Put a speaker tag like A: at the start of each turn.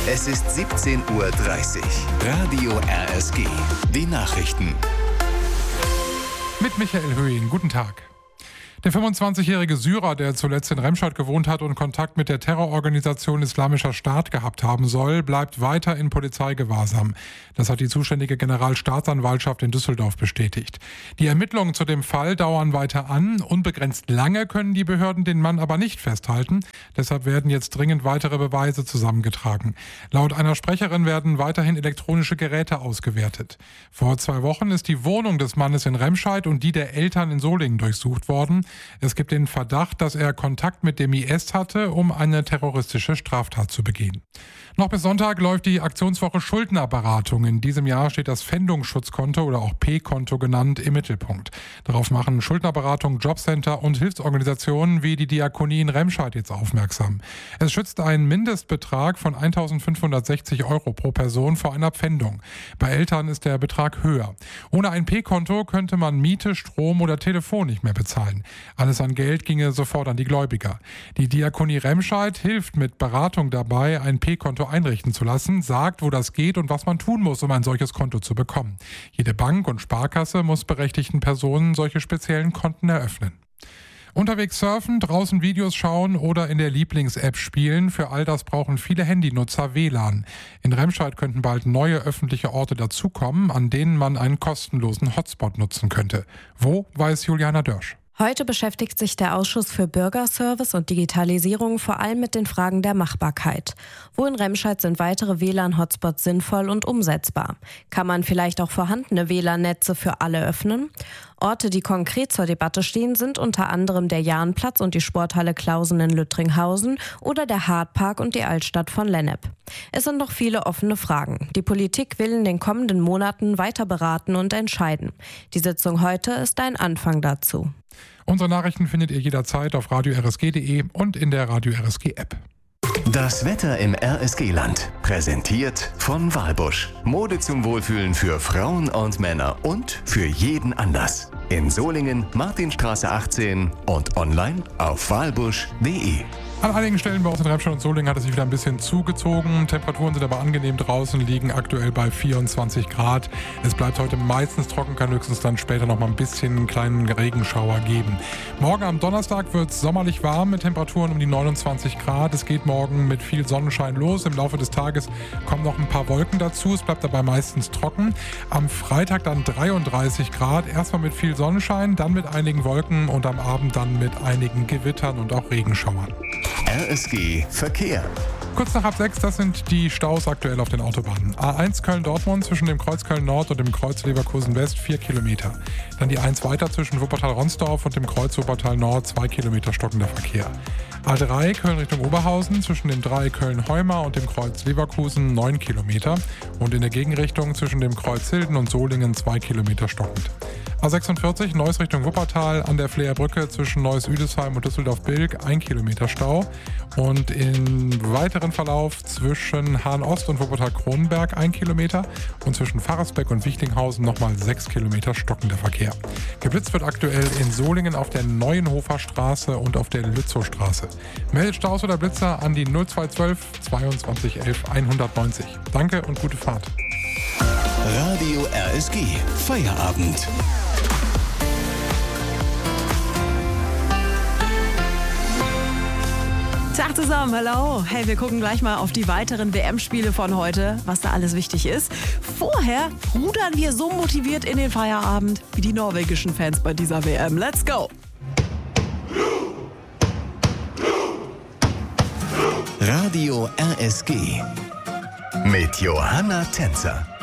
A: Es ist 17:30 Uhr. Radio RSG. Die Nachrichten.
B: Mit Michael Höhing. Guten Tag. Der 25-jährige Syrer, der zuletzt in Remscheid gewohnt hat und Kontakt mit der Terrororganisation Islamischer Staat gehabt haben soll, bleibt weiter in Polizeigewahrsam. Das hat die zuständige Generalstaatsanwaltschaft in Düsseldorf bestätigt. Die Ermittlungen zu dem Fall dauern weiter an. Unbegrenzt lange können die Behörden den Mann aber nicht festhalten. Deshalb werden jetzt dringend weitere Beweise zusammengetragen. Laut einer Sprecherin werden weiterhin elektronische Geräte ausgewertet. Vor 2 Wochen ist die Wohnung des Mannes in Remscheid und die der Eltern in Solingen durchsucht worden. Es gibt den Verdacht, dass er Kontakt mit dem IS hatte, um eine terroristische Straftat zu begehen. Noch bis Sonntag läuft die Aktionswoche Schuldnerberatung. In diesem Jahr steht das Pfändungsschutzkonto oder auch P-Konto genannt im Mittelpunkt. Darauf machen Schuldnerberatung, Jobcenter und Hilfsorganisationen wie die Diakonie in Remscheid jetzt aufmerksam. Es schützt einen Mindestbetrag von 1.560 € pro Person vor einer Pfändung. Bei Eltern ist der Betrag höher. Ohne ein P-Konto könnte man Miete, Strom oder Telefon nicht mehr bezahlen. Alles an Geld ginge sofort an die Gläubiger. Die Diakonie Remscheid hilft mit Beratung dabei, ein P-Konto einrichten zu lassen, sagt, wo das geht und was man tun muss, um ein solches Konto zu bekommen. Jede Bank und Sparkasse muss berechtigten Personen solche speziellen Konten eröffnen. Unterwegs surfen, draußen Videos schauen oder in der Lieblings-App spielen, für all das brauchen viele Handynutzer WLAN. In Remscheid könnten bald neue öffentliche Orte dazukommen, an denen man einen kostenlosen Hotspot nutzen könnte. Wo, weiß Juliana Dörsch.
C: Heute beschäftigt sich der Ausschuss für Bürgerservice und Digitalisierung vor allem mit den Fragen der Machbarkeit. Wo in Remscheid sind weitere WLAN-Hotspots sinnvoll und umsetzbar? Kann man vielleicht auch vorhandene WLAN-Netze für alle öffnen? Orte, die konkret zur Debatte stehen, sind unter anderem der Jahnplatz und die Sporthalle Klausen in Lüttringhausen oder der Hartpark und die Altstadt von Lennep. Es sind noch viele offene Fragen. Die Politik will in den kommenden Monaten weiter beraten und entscheiden. Die Sitzung heute ist ein Anfang dazu.
B: Unsere Nachrichten findet ihr jederzeit auf radio-rsg.de und in der Radio RSG App.
A: Das Wetter im RSG-Land. Präsentiert von Walbusch. Mode zum Wohlfühlen für Frauen und Männer und für jeden Anlass. In Solingen, Martinstraße 18 und online auf walbusch.de.
B: An einigen Stellen bei uns in Remscheid und Solingen hat es sich wieder ein bisschen zugezogen. Temperaturen sind aber angenehm draußen, liegen aktuell bei 24 Grad. Es bleibt heute meistens trocken, kann höchstens dann später noch mal ein bisschen einen kleinen Regenschauer geben. Morgen am Donnerstag wird es sommerlich warm mit Temperaturen um die 29 Grad. Es geht morgen mit viel Sonnenschein los. Im Laufe des Tages kommen noch ein paar Wolken dazu. Es bleibt dabei meistens trocken. Am Freitag dann 33 Grad. Erstmal mit viel Sonnenschein, dann mit einigen Wolken und am Abend dann mit einigen Gewittern und auch Regenschauern.
A: RSG Verkehr.
B: Kurz nach 6, das sind die Staus aktuell auf den Autobahnen. A1 Köln-Dortmund zwischen dem Kreuz Köln-Nord und dem Kreuz Leverkusen-West 4 Kilometer. Dann die 1 weiter zwischen Wuppertal-Ronsdorf und dem Kreuz Wuppertal-Nord 2 Kilometer stockender Verkehr. A3 Köln Richtung Oberhausen zwischen dem 3 Köln-Heuma und dem Kreuz Leverkusen 9 Kilometer. Und in der Gegenrichtung zwischen dem Kreuz Hilden und Solingen 2 Kilometer stockend. A46 Neuss Richtung Wuppertal an der Fleerbrücke zwischen Neuss-Üdesheim und Düsseldorf-Bilk 1 Kilometer Stau. Und im weiteren Verlauf zwischen Hahn-Ost und Wuppertal-Kronenberg 1 Kilometer und zwischen Pfarrersbeck und Wichtinghausen nochmal 6 Kilometer stockender Verkehr. Geblitzt wird aktuell in Solingen auf der Neuenhofer Straße und auf der Lützowstraße. Meldet Staus oder Blitzer an die 0212 22 11 190. Danke und gute Fahrt.
A: Radio RSG Feierabend.
D: Tag zusammen, hallo. Hey, wir gucken gleich mal auf die weiteren WM-Spiele von heute, was da alles wichtig ist. Vorher rudern wir so motiviert in den Feierabend wie die norwegischen Fans bei dieser WM. Let's go!
A: Radio RSG mit Johanna Tänzer.